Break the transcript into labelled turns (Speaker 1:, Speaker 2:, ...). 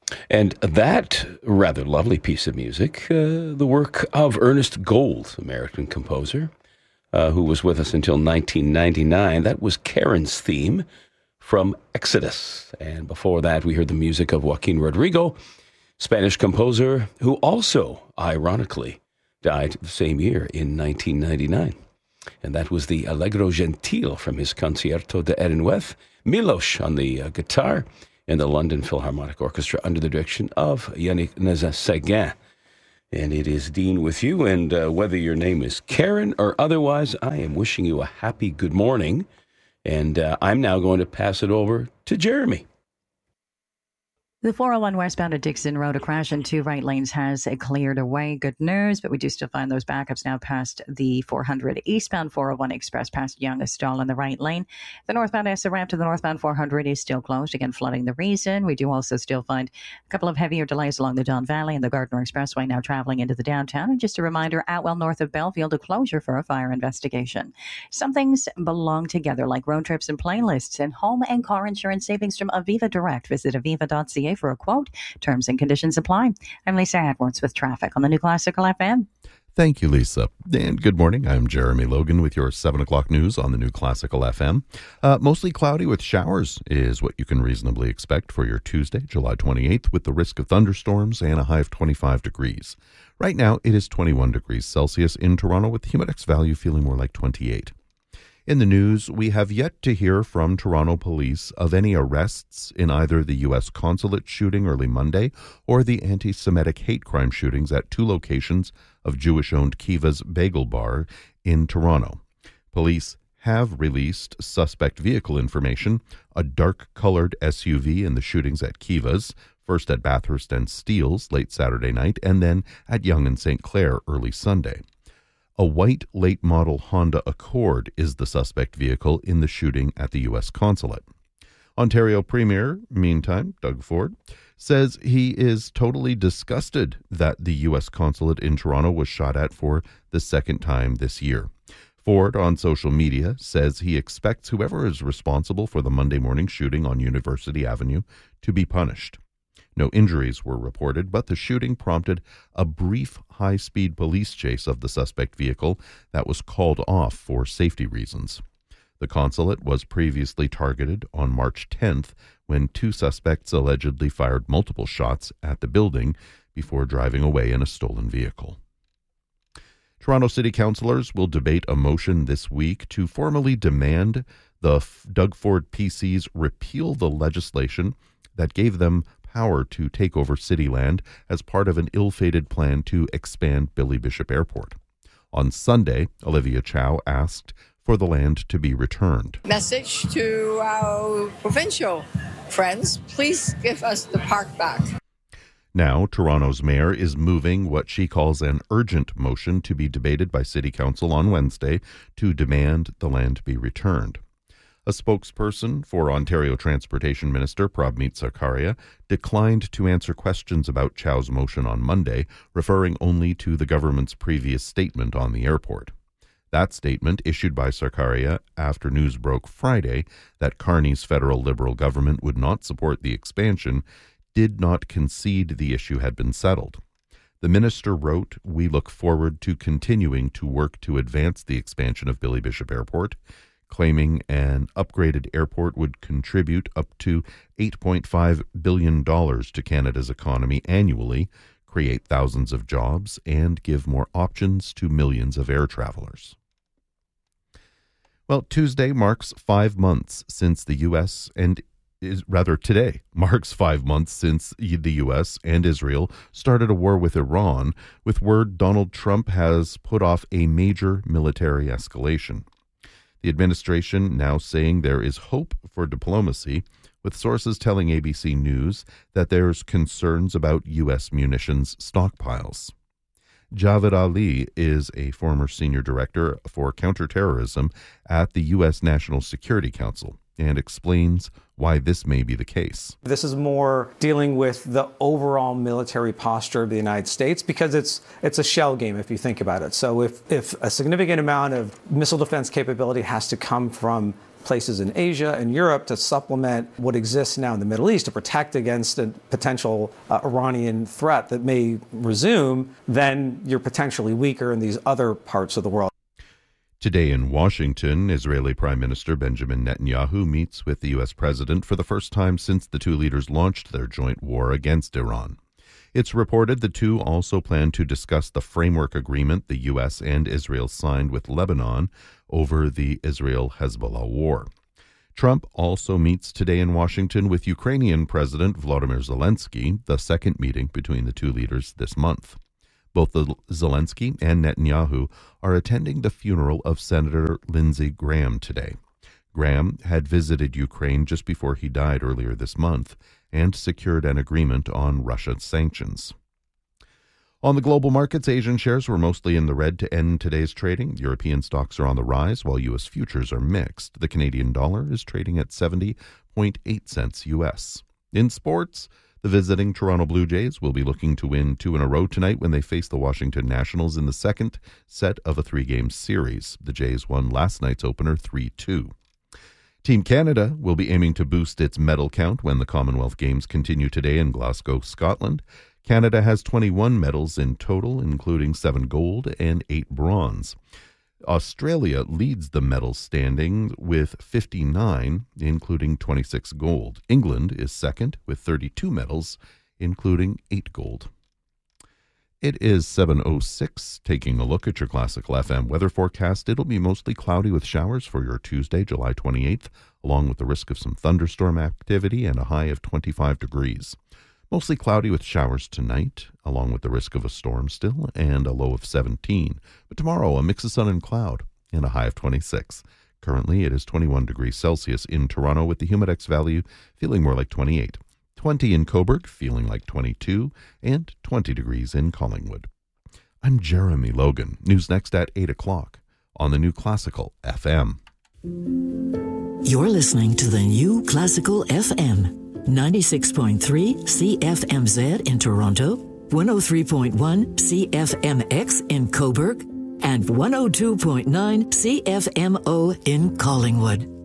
Speaker 1: And that rather lovely piece of music, the work of Ernest Gold, American composer, who was with us until 1999. That was Karen's theme from Exodus. And before that, we heard the music of Joaquin Rodrigo, Spanish composer, who also, ironically, died the same year in 1999. And that was the Allegro Gentil from his Concierto de Aranjuez, Milos on the guitar, and the London Philharmonic Orchestra under the direction of Yannick Nézet-Séguin. And it is Dean with you, and whether your name is Karen or otherwise, I am wishing you a happy good morning. And I'm now going to pass it over to Jeremy.
Speaker 2: The 401 westbound at Dixon Road, a crash in two right lanes has cleared away. Good news, but we do still find those backups now past the 400 eastbound 401 Express past Young, a stall in the right lane. The northbound ESSA ramp to the northbound 400 is still closed, again flooding the reason. We do also still find a couple of heavier delays along the Don Valley and the Gardner Expressway now traveling into the downtown. And just a reminder, Atwell north of Belfield, a closure for a fire investigation. Some things belong together, like road trips and playlists, and home and car insurance savings from Aviva Direct. Visit aviva.ca for a quote. Terms and conditions apply. I'm Lisa Edwards with traffic on the New Classical FM.
Speaker 3: Thank you, Lisa. And good morning. I'm Jeremy Logan with your 7 o'clock news on the New Classical FM. Mostly cloudy with showers is what you can reasonably expect for your Tuesday, July 28th, with the risk of thunderstorms and a high of 25 degrees. Right now, it is 21 degrees Celsius in Toronto, with the Humidex value feeling more like 28. In the news, we have yet to hear from Toronto police of any arrests in either the U.S. consulate shooting early Monday or the anti-Semitic hate crime shootings at two locations of Jewish-owned Kiva's Bagel Bar in Toronto. Police have released suspect vehicle information, a dark-colored SUV in the shootings at Kiva's, first at Bathurst and Steeles late Saturday night, and then at Yonge and St. Clair early Sunday. A white late-model Honda Accord is the suspect vehicle in the shooting at the U.S. consulate. Ontario Premier, meantime, Doug Ford, says he is totally disgusted that the U.S. consulate in Toronto was shot at for the second time this year. Ford, on social media, says he expects whoever is responsible for the Monday morning shooting on University Avenue to be punished. No injuries were reported, but the shooting prompted a brief high-speed police chase of the suspect vehicle that was called off for safety reasons. The consulate was previously targeted on March 10th when two suspects allegedly fired multiple shots at the building before driving away in a stolen vehicle. Toronto City Councillors will debate a motion this week to formally demand the Doug Ford PCs repeal the legislation that gave them power to take over city land as part of an ill-fated plan to expand Billy Bishop Airport. On Sunday, Olivia Chow asked for the land to be returned.
Speaker 4: Message to our provincial friends, please give us the park back.
Speaker 3: Now, Toronto's mayor is moving what she calls an urgent motion to be debated by City Council on Wednesday to demand the land be returned. A spokesperson for Ontario Transportation Minister Prabmeet Sarkaria declined to answer questions about Chow's motion on Monday, referring only to the government's previous statement on the airport. That statement, issued by Sarkaria after news broke Friday that Carney's federal Liberal government would not support the expansion, did not concede the issue had been settled. The minister wrote, "We look forward to continuing to work to advance the expansion of Billy Bishop Airport," claiming an upgraded airport would contribute up to $8.5 billion to Canada's economy annually, create thousands of jobs, and give more options to millions of air travelers. Well, Tuesday marks 5 months since the U.S. and today marks 5 months since the U.S. and Israel started a war with Iran, with word Donald Trump has put off a major military escalation. The administration now saying there is hope for diplomacy, with sources telling ABC News that there's concerns about U.S. munitions stockpiles. Javed Ali is a former senior director for counterterrorism at the U.S. National Security Council and explains why this may be the case.
Speaker 5: This is more dealing with the overall military posture of the United States because it's a shell game if you think about it. So if a significant amount of missile defense capability has to come from places in Asia and Europe to supplement what exists now in the Middle East to protect against a potential Iranian threat that may resume, then you're potentially weaker in these other parts of the world.
Speaker 3: Today in Washington, Israeli Prime Minister Benjamin Netanyahu meets with the U.S. president for the first time since the two leaders launched their joint war against Iran. It's reported the two also plan to discuss the framework agreement the U.S. and Israel signed with Lebanon over the Israel-Hezbollah war. Trump also meets today in Washington with Ukrainian President Volodymyr Zelensky, the second meeting between the two leaders this month. Both Zelensky and Netanyahu are attending the funeral of Senator Lindsey Graham today. Graham had visited Ukraine just before he died earlier this month and secured an agreement on Russia's sanctions. On the global markets, Asian shares were mostly in the red to end today's trading. European stocks are on the rise, while U.S. futures are mixed. The Canadian dollar is trading at 70.8 cents U.S. In sports, the visiting Toronto Blue Jays will be looking to win 2 in a row tonight when they face the Washington Nationals in the second set of a 3-game series. The Jays won last night's opener 3-2. Team Canada will be aiming to boost its medal count when the Commonwealth Games continue today in Glasgow, Scotland. Canada has 21 medals in total, including 7 gold and 8 bronze. Australia leads the medal standing with 59, including 26 gold. England is second with 32 medals, including 8 gold. It is 7:06. Taking a look at your Classical FM weather forecast, it'll be mostly cloudy with showers for your Tuesday, July 28th, along with the risk of some thunderstorm activity and a high of 25 degrees. Mostly cloudy with showers tonight, along with the risk of a storm still, and a low of 17. But tomorrow, a mix of sun and cloud, and a high of 26. Currently, it is 21 degrees Celsius in Toronto, with the Humidex value feeling more like 28. 20 in Cobourg, feeling like 22, and 20 degrees in Collingwood. I'm Jeremy Logan. News next at 8 o'clock on the New Classical FM.
Speaker 6: You're listening to the New Classical FM. 96.3 CFMZ in Toronto, 103.1 CFMX in Cobourg, and 102.9 CFMO in Collingwood.